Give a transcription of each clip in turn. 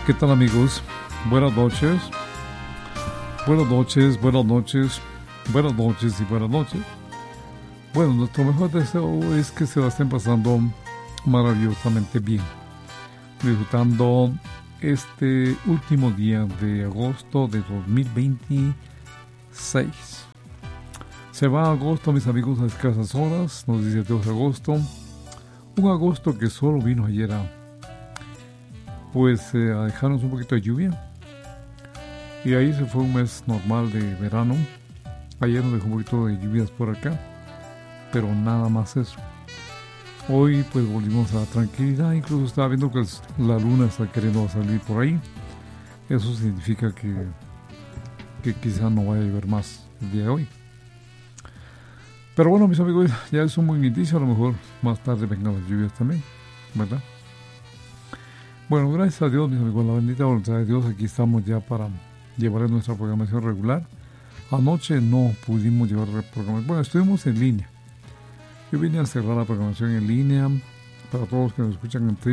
¿Qué tal, amigos? Buenas noches. Buenas noches, buenas noches, buenas noches y buenas noches. Bueno, nuestro mejor deseo es que se la estén pasando maravillosamente bien, disfrutando este último día de agosto de 2026. Se va agosto, mis amigos, a escasas horas, nos dice Dios agosto. Un agosto que solo vino ayer a dejarnos un poquito de lluvia. Y ahí se fue un mes normal de verano. Ayer nos dejó un poquito de lluvias por acá, pero nada más eso. Hoy pues volvimos a la tranquilidad. Incluso estaba viendo que la luna está queriendo salir por ahí. Eso significa que quizá no vaya a llover más el día de hoy. Pero bueno, mis amigos, ya es un buen indicio. A lo mejor más tarde vengan las lluvias también, ¿verdad? Bueno, gracias a Dios, mis amigos, la bendita voluntad de Dios, aquí estamos ya para llevar nuestra programación regular. Anoche no pudimos llevar programación. Bueno, estuvimos en línea. Yo vine a cerrar la programación en línea para todos los que nos escuchan en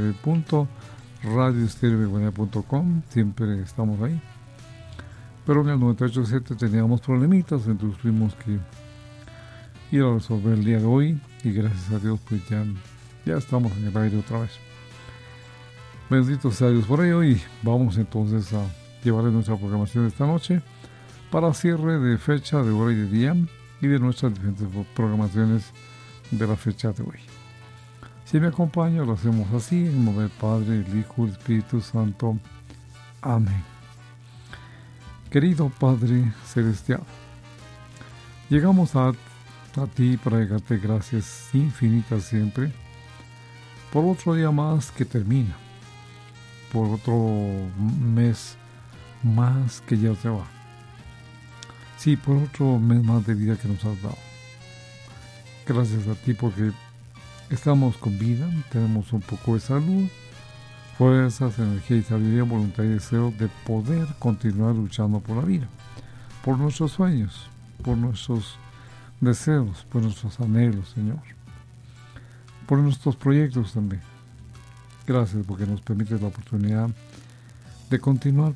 www.radioestereobeguanía.com. Siempre estamos ahí. Pero en el 98.7 teníamos problemitas, entonces tuvimos que ir a resolver el día de hoy. Y gracias a Dios, pues ya estamos en el aire otra vez. Bendito sea Dios por ello, y vamos entonces a llevarle nuestra programación de esta noche para cierre de fecha, de hora y de día, y de nuestras diferentes programaciones de la fecha de hoy. Si me acompaña, lo hacemos así, en nombre del Padre, el Hijo, el Espíritu Santo. Amén. Querido Padre Celestial, llegamos a ti para darte gracias infinitas siempre por otro día más que termina, por otro mes más que ya se va. Sí, por otro mes más de vida que nos has dado. Gracias a ti porque estamos con vida, tenemos un poco de salud, fuerzas, energía y sabiduría, voluntad y deseo de poder continuar luchando por la vida, por nuestros sueños, por nuestros deseos, por nuestros anhelos, Señor, por nuestros proyectos también. Gracias porque nos permites la oportunidad de continuar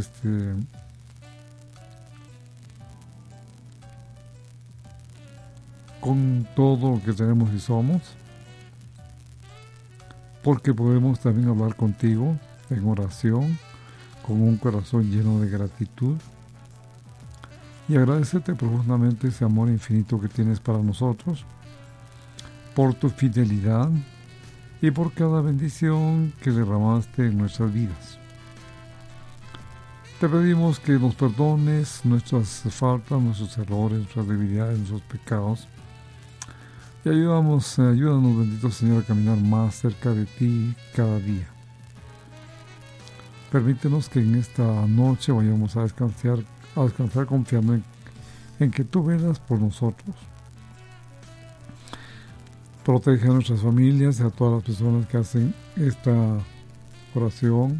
con todo lo que tenemos y somos, porque podemos también hablar contigo en oración, con un corazón lleno de gratitud, y agradecerte profundamente ese amor infinito que tienes para nosotros, por tu fidelidad y por cada bendición que derramaste en nuestras vidas. Te pedimos que nos perdones nuestras faltas, nuestros errores, nuestras debilidades, nuestros pecados, y ayúdanos, bendito Señor, a caminar más cerca de ti cada día. Permítenos que en esta noche vayamos a descansar confiando en que tú velas por nosotros. Protege a nuestras familias y a todas las personas que hacen esta oración.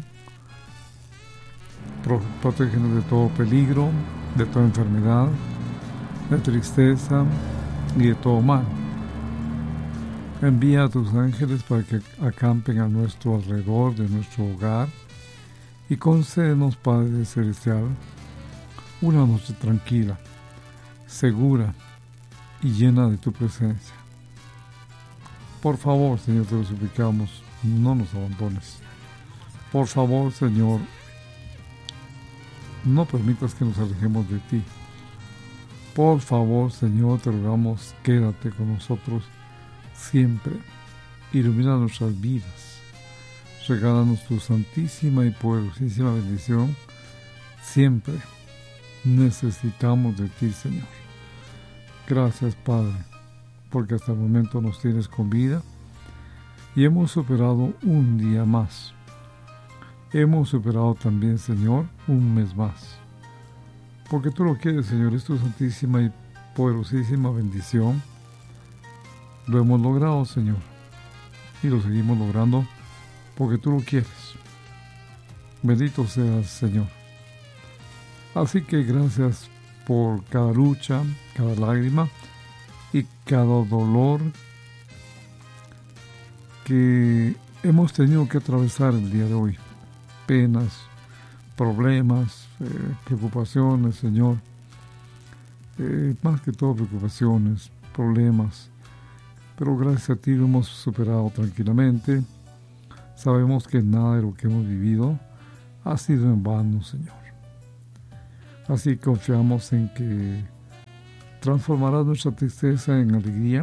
Protégenos de todo peligro, de toda enfermedad, de tristeza y de todo mal. Envía a tus ángeles para que acampen a nuestro alrededor de nuestro hogar, y concédenos, Padre Celestial, una noche tranquila, segura y llena de tu presencia. Por favor, Señor, te lo suplicamos, no nos abandones. Por favor, Señor, no permitas que nos alejemos de ti. Por favor, Señor, te rogamos, quédate con nosotros siempre. Ilumina nuestras vidas. Regálanos tu santísima y poderosísima bendición. Siempre necesitamos de ti, Señor. Gracias, Padre, porque hasta el momento nos tienes con vida y hemos superado un día más. Hemos superado también, Señor, un mes más. Porque tú lo quieres, Señor, es tu santísima y poderosísima bendición. Lo hemos logrado, Señor, y lo seguimos logrando porque tú lo quieres. Bendito seas, Señor. Así que gracias por cada lucha, cada lágrima y cada dolor que hemos tenido que atravesar el día de hoy. penas, problemas, preocupaciones, Señor. Más que todo preocupaciones, problemas. Pero gracias a ti lo hemos superado tranquilamente. Sabemos que nada de lo que hemos vivido ha sido en vano, Señor. Así confiamos en que transformarás nuestra tristeza en alegría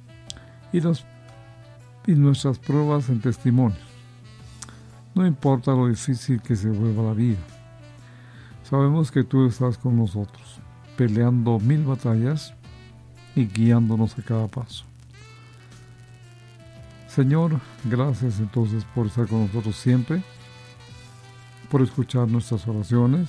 y nuestras pruebas en testimonios. No importa lo difícil que se vuelva la vida. Sabemos que tú estás con nosotros, peleando 1000 batallas y guiándonos a cada paso. Señor, gracias entonces por estar con nosotros siempre, por escuchar nuestras oraciones.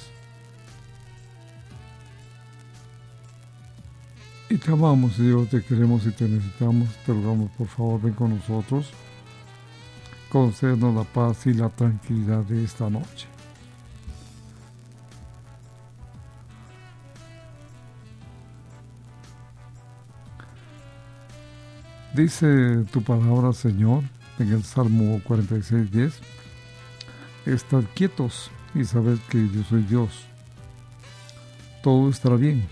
Y te amamos, Dios, te queremos y te necesitamos. Te rogamos, por favor, ven con nosotros. Concédenos la paz y la tranquilidad de esta noche. Dice tu palabra, Señor, en el Salmo 46:10, estad quietos y sabed que yo soy Dios. Todo estará bien.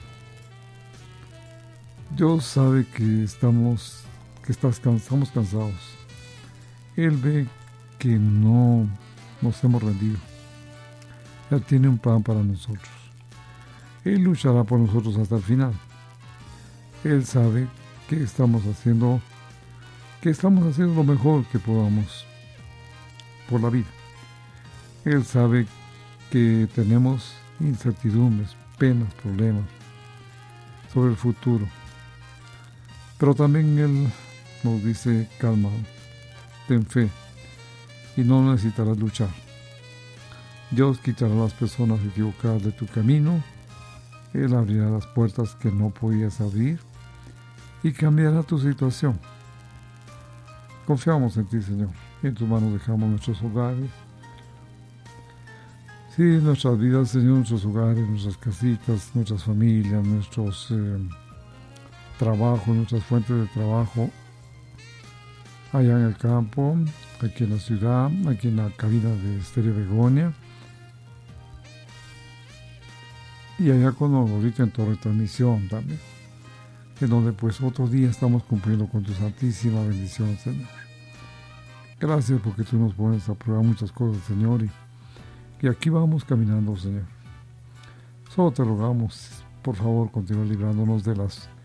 Dios sabe que estamos cansados. Él ve que no nos hemos rendido. Él tiene un plan para nosotros. Él luchará por nosotros hasta el final. Él sabe que estamos haciendo lo mejor que podamos por la vida. Él sabe que tenemos incertidumbres, penas, problemas sobre el futuro. Pero también Él nos dice, calma, ten fe y no necesitarás luchar. Dios quitará las personas equivocadas de tu camino. Él abrirá las puertas que no podías abrir y cambiará tu situación. Confiamos en ti, Señor, y en tus manos dejamos nuestros hogares. Sí, nuestras vidas, Señor, nuestros hogares, nuestras casitas, nuestras familias, nuestros trabajos, nuestras fuentes de trabajo, allá en el campo, aquí en la ciudad, aquí en la cabina de Estéreo Begonia, y allá con ahorita en Torre Transmisión también, en donde pues otro día estamos cumpliendo con tu santísima bendición, Señor. Gracias porque tú nos pones a prueba muchas cosas, Señor, y aquí vamos caminando, Señor. Solo te rogamos, por favor, continúa librándonos de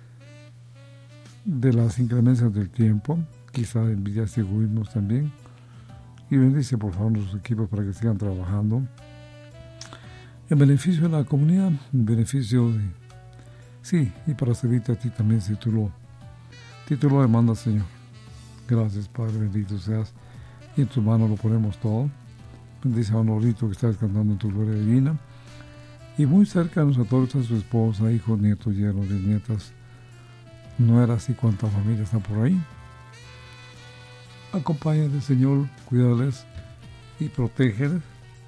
las inclemencias del tiempo, quizá de envidias y egoísmos también, y bendice por favor nuestros equipos para que sigan trabajando en beneficio de la comunidad, en beneficio de, sí, y para servirte a ti también si tú lo demandas, Señor. Gracias, Padre, bendito seas, y en tus manos lo ponemos todo. Bendice a Honorito que está descansando en tu gloria divina, y muy cerca de nosotros está su esposa, hijos, nietos, yernos, nietas, nueras y cuánta familia está por ahí. Acompáñales, Señor, cuídales y protégeles,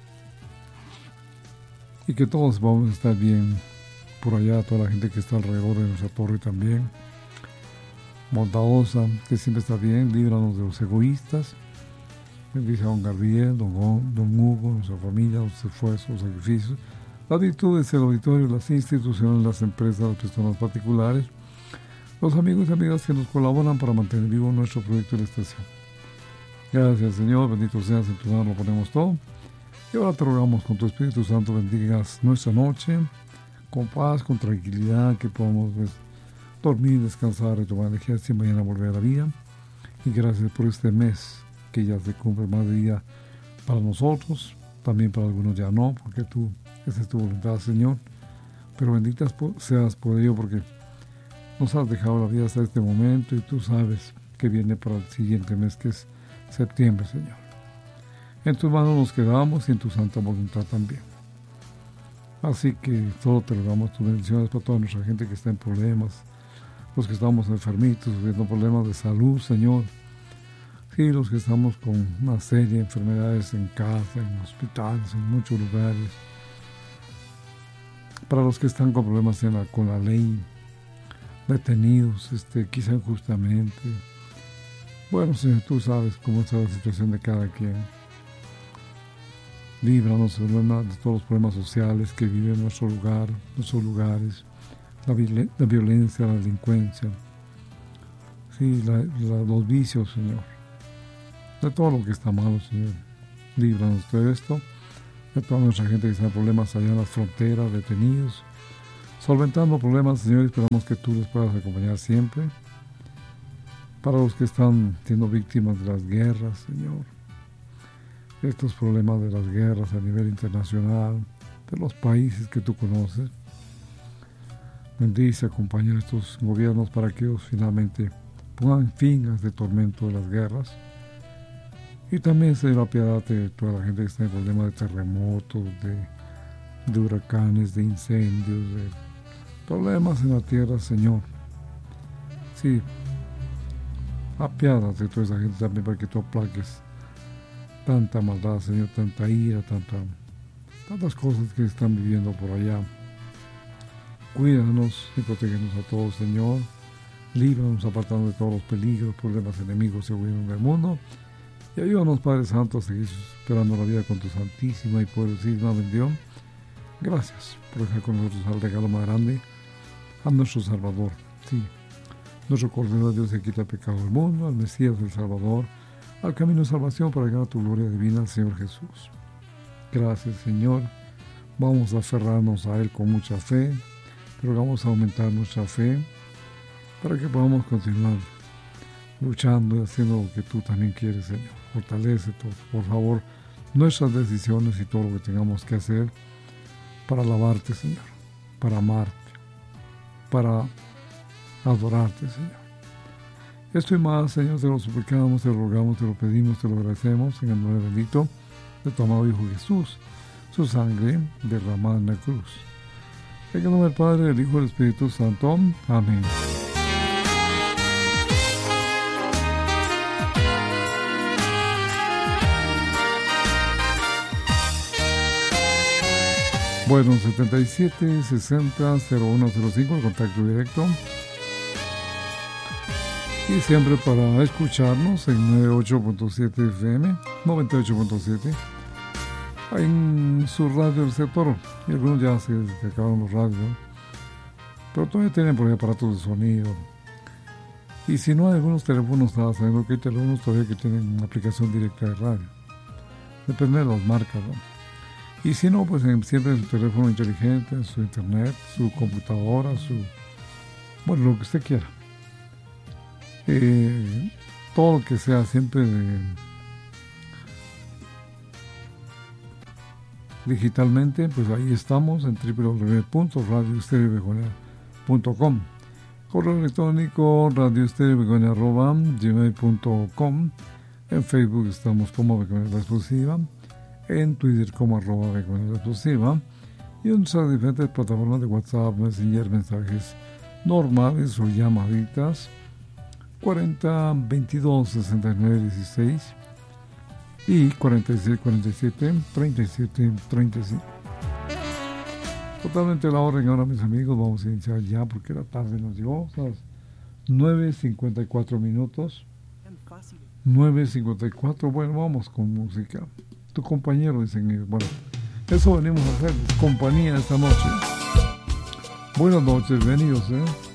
y que todos vamos a estar bien por allá, toda la gente que está alrededor de nuestra torre también, bondadosa, que siempre está bien, líbranos de los egoístas. Bendice a don Gabriel, don Hugo, nuestra familia, los esfuerzos, los sacrificios, las virtudes, el auditorio, las instituciones, las empresas, las personas particulares, los amigos y amigas que nos colaboran para mantener vivo nuestro proyecto de la estación. Gracias, Señor, bendito seas, en tu mano lo ponemos todo. Y ahora te rogamos con tu Espíritu Santo bendigas nuestra noche, con paz, con tranquilidad, que podamos dormir, descansar, retomar energía, y mañana volver a la vida. Y gracias por este mes que ya se cumple más de día para nosotros, también para algunos ya no, porque esa es tu voluntad, Señor. Pero bendita seas por ello, porque nos has dejado la vida hasta este momento y tú sabes que viene para el siguiente mes, que es septiembre, Señor. En tus manos nos quedamos y en tu santa voluntad también. Así que solo te rogamos tus bendiciones para toda nuestra gente que está en problemas, los que estamos enfermitos, sufriendo problemas de salud, Señor. Sí, los que estamos con una serie de enfermedades en casa, en hospitales, en muchos lugares. Para los que están con problemas con la ley, detenidos, quizá injustamente. Bueno, Señor, tú sabes cómo está la situación de cada quien. Líbranos, Señor, de todos los problemas sociales que viven en nuestro lugar, nuestros lugares, la violencia, la delincuencia, sí, los vicios, Señor, de todo lo que está malo, Señor. Líbranos de esto, de toda nuestra gente que está en problemas allá en las fronteras, detenidos, solventando problemas, Señor, esperamos que tú les puedas acompañar siempre. Para los que están siendo víctimas de las guerras, Señor, estos problemas de las guerras a nivel internacional, de los países que tú conoces, bendice, acompaña a estos gobiernos para que ellos finalmente pongan fin a este tormento de las guerras. Y también, Señor, apiádate de toda la gente que está en problemas de terremotos, de huracanes, de incendios, de problemas en la tierra, Señor. Sí, apiádate de toda esa gente también para que tú aplaques tanta maldad, Señor, tanta ira, tantas cosas que están viviendo por allá. Cuídanos y protégenos a todos, Señor. Líbranos apartando de todos los peligros, problemas, enemigos y gobiernos del mundo. Y ayúdanos, Padre Santo, a seguir esperando la vida con tu santísima y poderosísima bendición. Gracias por dejar con nosotros al regalo más grande, a nuestro Salvador. Sí, nuestro Cordero de Dios que quita el pecado del mundo, al Mesías del Salvador, al camino de salvación para llegar a tu gloria divina, al Señor Jesús. Gracias, Señor. Vamos a aferrarnos a Él con mucha fe, pero vamos a aumentar nuestra fe para que podamos continuar luchando y haciendo lo que tú también quieres, Señor. Fortalece, por favor, nuestras decisiones y todo lo que tengamos que hacer para alabarte, Señor, para amarte, para adorarte, Señor. Esto y más, Señor, te lo suplicamos, te lo rogamos, te lo pedimos, te lo agradecemos en el nombre bendito de tu amado Hijo Jesús, su sangre derramada en la cruz. En el nombre del Padre, del Hijo y del Espíritu Santo. Amén. Bueno, 77 60 0105, el contacto directo. Y siempre para escucharnos en 98.7 FM, 98.7, en su radio del sector. Y algunos ya se acabaron los radios, ¿no? Pero todavía tienen por ahí aparatos de sonido. Y si no, hay algunos teléfonos, estaba sabiendo que hay teléfonos todavía que tienen una aplicación directa de radio. Depende de las marcas, ¿no? Y si no, pues siempre en su teléfono inteligente, en su internet, su computadora, bueno, lo que usted quiera. Todo lo que sea siempre digitalmente, pues ahí estamos en www.radioestereobegonia.com. Correo electrónico radioestereobegonia@gmail.com. En Facebook estamos como Begonia la Explosiva, en Twitter como @Begonia la Explosiva, y en nuestras diferentes plataformas de WhatsApp, Messenger, mensajes normales o llamaditas 40 22 69 16 y 46 47 37 35. Totalmente la orden ahora, mis amigos. Vamos a iniciar ya porque la tarde nos llegó. Son las 9:54 minutos. 9:54. Bueno, vamos con música. Tu compañero, dicen ellos. Bueno, eso venimos a hacer, compañía esta noche. Buenas noches, bienvenidos,